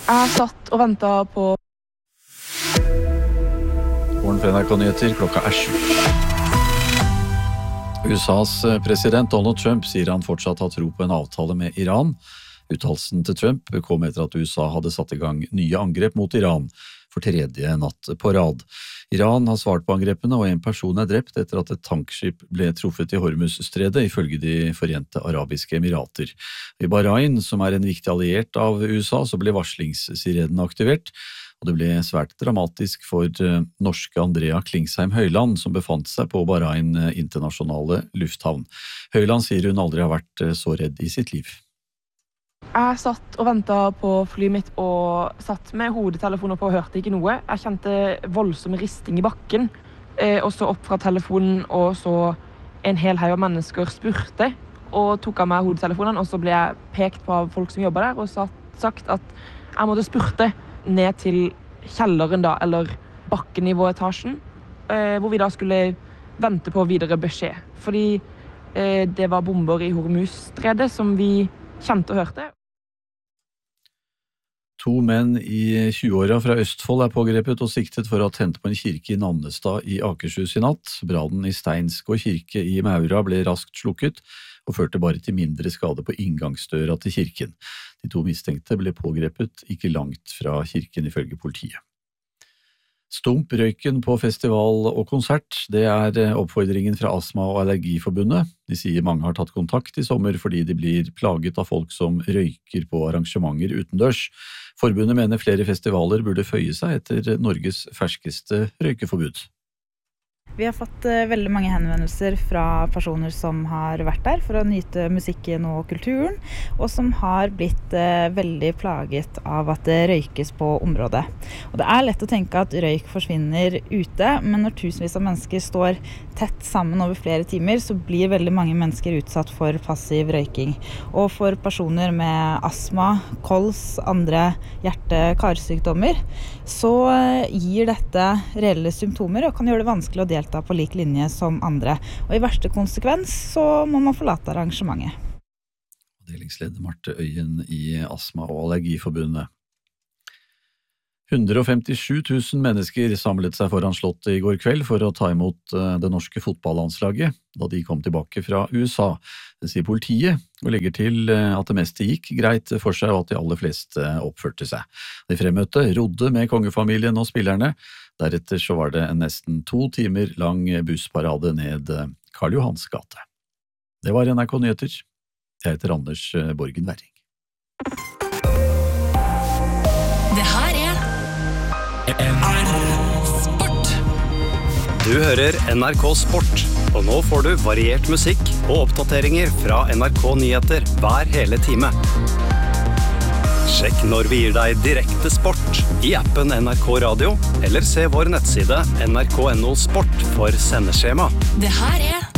Jeg satt og ventet på Morgen fra NRK Nyheter, klokka 7. USAs president Donald Trump sier han fortsatt har tro på en avtale med Iran. Uttalelsen til Trump kom etter at USA hadde satt i gang nye angrep mot Iran for tredje natt på rad. Iran har svart på angrepene, og en person drept etter at et tankskip ble truffet i Hormuzstredet, ifølge de Forente Arabiske Emirater. I Bahrain, som en viktig alliert av USA, så ble varslingssirenen aktivert, og det ble svært dramatisk for norske Andrea Klingsheim Høyland, som befant seg på Bahrain internasjonale lufthavn. Høyland sier hun aldri har vært så redd i sitt liv. Jeg satt og ventet på flyet mitt og satt med hodetelefoner på og hørte ikke noe. Jeg kjente voldsom risting i bakken, og så opp fra telefonen, og så en hel haug av mennesker spurte, og tok av meg hodetelefonen, og så ble jeg pekt på av folk som jobbet der, og sagt at jeg måtte spurte ned til kjelleren da, eller bakkenivåetasjen, hvor vi da skulle vente på videre beskjed. Fordi det var bomber i Hormuzstredet som vi kjente og hørte. 2 menn i 20-åra fra Østfold pågrepet og siktet for å ha tent på en kirke i Nannestad i Akershus i natt. Brannen i Steinsgård kirke i Maura ble raskt slukket og førte bare til mindre skade på inngangsdøra til kirken. De 2 mistenkte ble pågrepet ikke langt fra kirken, ifølge politiet. Stump røyken på festival og konsert, det oppfordringen fra Astma- og Allergiforbundet. De sier mange har tatt kontakt i sommer fordi de blir plaget av folk som røyker på arrangementer utendørs. Forbundet mener flere festivaler burde føye seg etter Norges ferskeste røykeforbud. Vi har fått veldig mange henvendelser fra personer som har vært der for å nyte musikken og kulturen, og som har blitt veldig plaget av at det røykes på området. Og det lett å tenke at røyk forsvinner ute, men når tusenvis av mennesker står tett sammen over flere timer, så blir veldig mange mennesker utsatt for passiv røyking. Og for personer med astma, kols, andre hjerte-karsykdommer, så gir dette reelle symptomer og kan gjøre det vanskelig å delta på lik linje som andre. Og i verste konsekvens så må man forlate arrangementet. Avdelingsleder Marte Øyen i Astma- og Allergiforbundet. 157 000 mennesker samlet seg foran Slottet i går kveld for å ta imot det norske fotballandslaget da de kom tilbake fra USA. Det sier politiet, og legger til at det meste gikk greit for seg og at de aller fleste oppførte seg. De fremmøtte rodde med kongefamilien og spillerne. Deretter så var det en nesten 2 timer lang bussparade ned Karl Johans gate. Det var NRK Nyheter. Jeg heter Anders Borgen Werring. Det her Sport. Du hører NRK Sport, og nå får du variert musikk og oppdateringer fra NRK Nyheter hver hele time. Sjekk når vi gir deg direkte sport i appen NRK Radio, eller se vår nettside nrk.no sport for sendeskjema. Det her